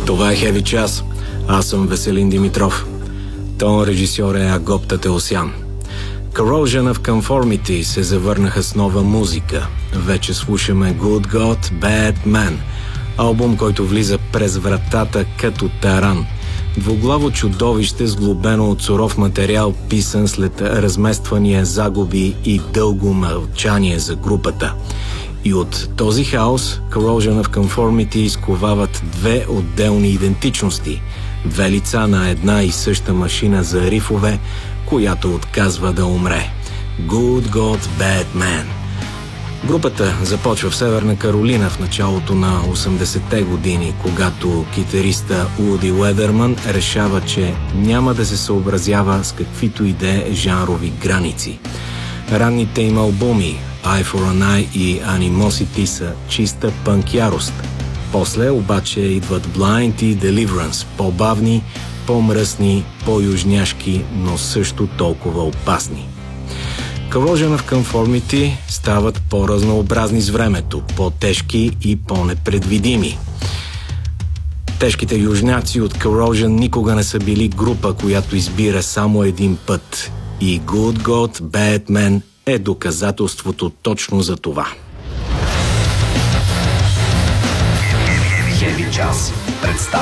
Това е Heavy Час. Аз съм Веселин Димитров. Тон режисьор е Агоп Татеосян. Corrosion of Conformity се завърнаха с нова музика. Вече слушаме Good God, Bad Man, албум, който влиза през вратата като таран. Двуглаво чудовище, сглобено от суров материал, писан след размествания, загуби и дълго мълчание за групата. И от този хаос Corrosion of Conformity изковават две отделни идентичности, две лица на една и съща машина за рифове, която отказва да умре. Good God, Bad Man. Групата започва в Северна Каролина в началото на 80-те години, когато китариста Уди Уедърман решава, че няма да се съобразява с каквито и да е жанрови граници. Ранните им албуми Eye for an Eye и Animosity са чиста пънк ярост. После обаче идват Blind и Deliverance, по-бавни, по-мръсни, по-южняшки, но също толкова опасни. Corrosion of Conformity стават по-разнообразни с времето, по-тежки и по-непредвидими. Тежките южняци от Corrosion никога не са били група, която избира само един път. И Good God, Bad Man е доказателството точно за това. Heavy Час представя